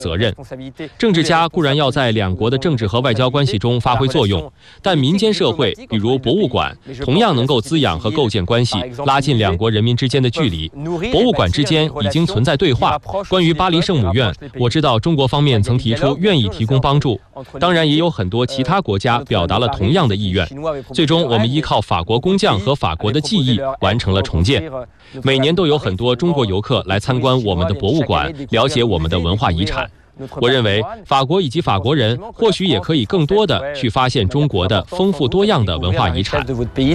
责任。政治家固然要在两国的政治和外交关系中发挥作用，但民间社会，比如博物馆，同样能够滋养和构建关系，拉近两国人民之间的距离。博物馆之间已经存在对话。关于巴黎圣母院，我知道中国方面曾提出愿意提供帮助，当然也有很多其他国家表达了同样的意愿。最终，我们依靠法国工匠和法国的技艺完成了重建。每年都有很多中国游客来参观我们的博物馆，了解我们的文化遗产。我认为法国以及法国人或许也可以更多的去发现中国的丰富多样的文化遗产。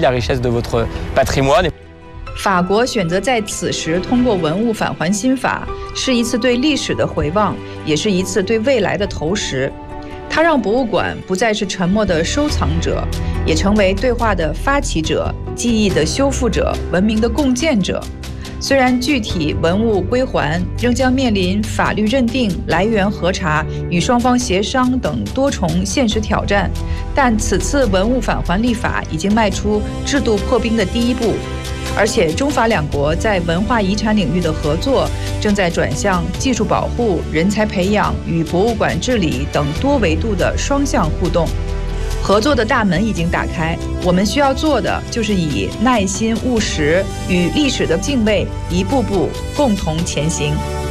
法国选择在此时通过文物返还新法，是一次对历史的回望，也是一次对未来的投石。它让博物馆不再是沉默的收藏者，也成为对话的发起者、记忆的修复者、文明的共建者。虽然具体文物归还仍将面临法律认定、来源核查与双方协商等多重现实挑战，但此次文物返还立法已经迈出制度破冰的第一步，而且中法两国在文化遗产领域的合作正在转向技术保护、人才培养与博物馆治理等多维度的双向互动。合作的大门已经打开，我们需要做的就是以耐心、务实与历史的敬畏，一步步共同前行。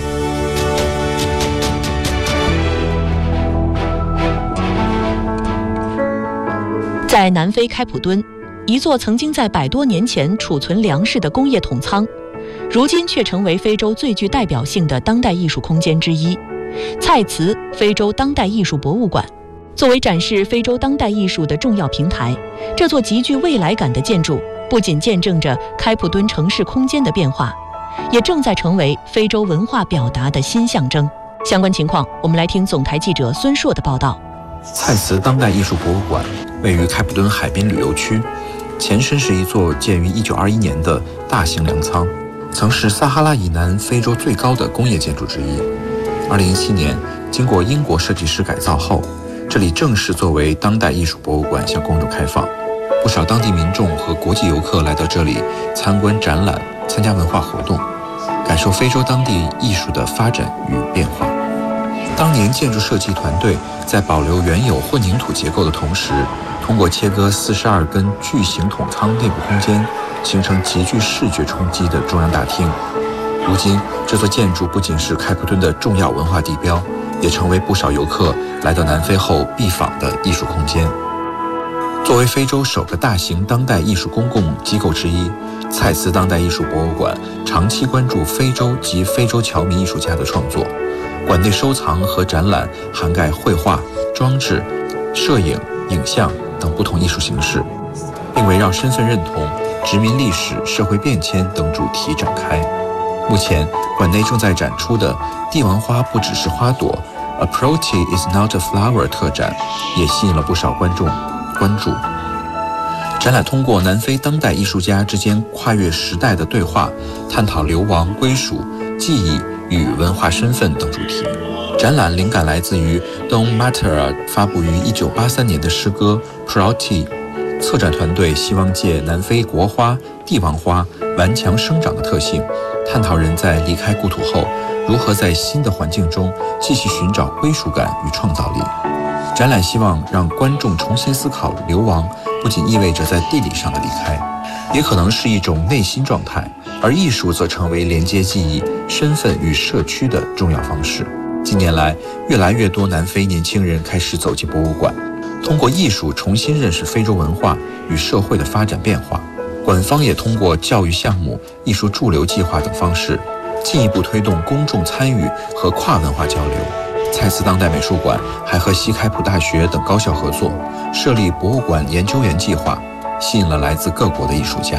在南非开普敦，一座曾经在100多年前储存粮食的工业统仓，如今却成为非洲最具代表性的当代艺术空间之一——蔡茨非洲当代艺术博物馆。作为展示非洲当代艺术的重要平台，这座极具未来感的建筑不仅见证着开普敦城市空间的变化，也正在成为非洲文化表达的新象征。相关情况，我们来听总台记者孙硕的报道。 蔡茨当代艺术博物馆位于开普敦海滨旅游区，前身是一座建于1921年的大型粮仓，曾是撒哈拉以南非洲最高的工业建筑之一。2017年，经过英国设计师改造后，这里正式作为当代艺术博物馆向公众开放。不少当地民众和国际游客来到这里参观展览、参加文化活动，感受非洲当地艺术的发展与变化。当年建筑设计团队在保留原有混凝土结构的同时，通过切割42根巨型筒仓内部空间，形成极具视觉冲击的中央大厅。如今，这座建筑不仅是开普敦的重要文化地标，也成为不少游客来到南非后必访的艺术空间。作为非洲首个大型当代艺术公共机构之一，蔡茨当代艺术博物馆长期关注非洲及非洲侨民艺术家的创作。馆内收藏和展览涵盖绘画、装置、摄影、影像等不同艺术形式，并围绕身份认同、殖民历史、社会变迁等主题展开。目前，馆内正在展出的“帝王花不只是花朵 ”A Proti is not a flower 特展也吸引了不少观众关注。展览通过南非当代艺术家之间跨越时代的对话，探讨流亡、归属、记忆与文化身份等主题。展览灵感来自于 Don Matera 发布于1983年的诗歌 Proti。策展团队希望借南非国花帝王花顽强生长的特性，探讨人在离开故土后如何在新的环境中继续寻找归属感与创造力。展览希望让观众重新思考，流亡不仅意味着在地理上的离开，也可能是一种内心状态，而艺术则成为连接记忆、身份与社区的重要方式。近年来，越来越多南非年轻人开始走进博物馆，通过艺术重新认识非洲文化与社会的发展变化。馆方也通过教育项目、艺术驻留计划等方式，进一步推动公众参与和跨文化交流。蔡茨当代美术馆还和西开普大学等高校合作，设立博物馆研究员计划，吸引了来自各国的艺术家。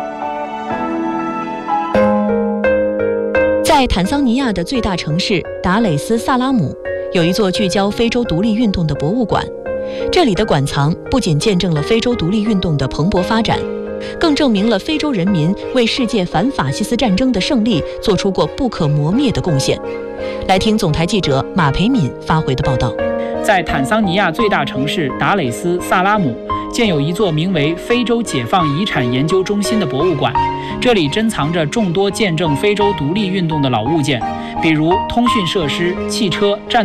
在坦桑尼亚的最大城市达累斯萨拉姆，有一座聚焦非洲独立运动的博物馆。这里的馆藏不仅见证了非洲独立运动的蓬勃发展，更证明了非洲人民为世界反法西斯战争的胜利做出过不可磨灭的贡献。来听总台记者马培敏发回的报道。 在坦桑尼亚最大城市达累斯萨拉姆，建有一座名为非洲解放遗产研究中心的博物馆，这里珍藏着众多见证非洲独立运动的老物件，比如通讯设施、汽车、战